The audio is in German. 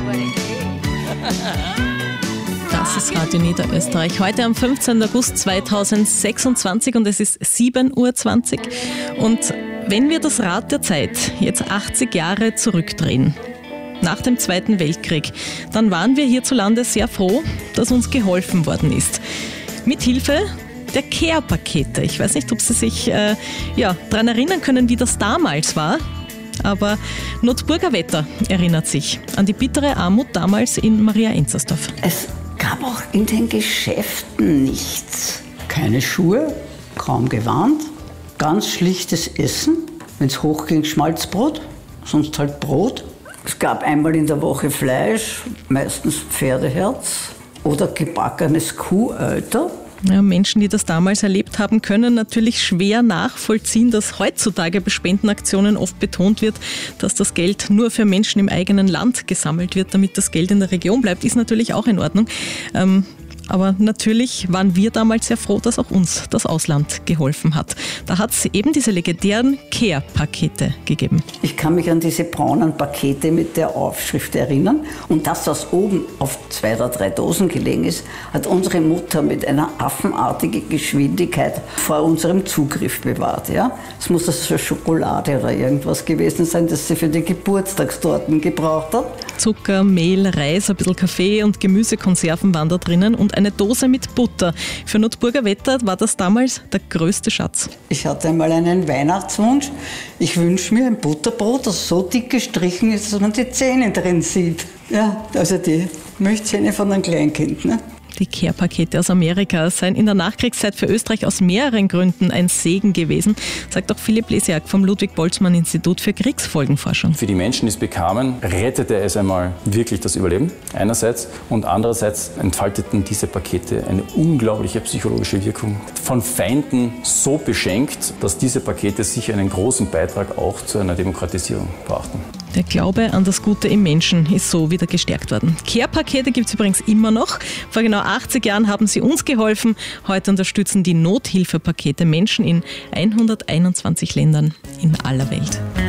Das ist Radio Niederösterreich. Heute am 15. August 2026 und es ist 7:20 Uhr. Und wenn wir das Rad der Zeit jetzt 80 Jahre zurückdrehen, nach dem Zweiten Weltkrieg, dann waren wir hierzulande sehr froh, dass uns geholfen worden ist. Mithilfe der Care-Pakete. Ich weiß nicht, ob Sie sich daran erinnern können, wie das damals war. Aber Notburger Wetter erinnert sich an die bittere Armut damals in Maria-Enzersdorf. Es gab auch in den Geschäften nichts. Keine Schuhe, kaum gewarnt, ganz schlichtes Essen. Wenn es hochging, Schmalzbrot, sonst halt Brot. Es gab einmal in der Woche Fleisch, meistens Pferdeherz oder gebackenes Kuhölter. Ja, Menschen, die das damals erlebt haben, können natürlich schwer nachvollziehen, dass heutzutage bei Spendenaktionen oft betont wird, dass das Geld nur für Menschen im eigenen Land gesammelt wird, damit das Geld in der Region bleibt. Ist natürlich auch in Ordnung. Aber natürlich waren wir damals sehr froh, dass auch uns das Ausland geholfen hat. Da hat es eben diese legendären Care-Pakete gegeben. Ich kann mich an diese braunen Pakete mit der Aufschrift erinnern. Und das, was oben auf 2 oder 3 Dosen gelegen ist, hat unsere Mutter mit einer affenartigen Geschwindigkeit vor unserem Zugriff bewahrt. Ja? Es muss also Schokolade oder irgendwas gewesen sein, das sie für die Geburtstagstorten gebraucht hat. Zucker, Mehl, Reis, ein bisschen Kaffee und Gemüsekonserven waren da drinnen und eine Dose mit Butter. Für Notburger Wetter war das damals der größte Schatz. Ich hatte einmal einen Weihnachtswunsch. Ich wünsche mir ein Butterbrot, das so dick gestrichen ist, dass man die Zähne drin sieht. Ja, also die Milchzähne von einem Kleinkind. Ne? Die Care-Pakete aus Amerika seien in der Nachkriegszeit für Österreich aus mehreren Gründen ein Segen gewesen, sagt auch Philipp Lesiak vom Ludwig-Boltzmann-Institut für Kriegsfolgenforschung. Für die Menschen, die es bekamen, rettete es einmal wirklich das Überleben einerseits und andererseits entfalteten diese Pakete eine unglaubliche psychologische Wirkung. Von Feinden so beschenkt, dass diese Pakete sicher einen großen Beitrag auch zu einer Demokratisierung brachten. Der Glaube an das Gute im Menschen ist so wieder gestärkt worden. Care-Pakete gibt es übrigens immer noch. Vor genau 80 Jahren haben sie uns geholfen. Heute unterstützen die Nothilfepakete Menschen in 121 Ländern in aller Welt.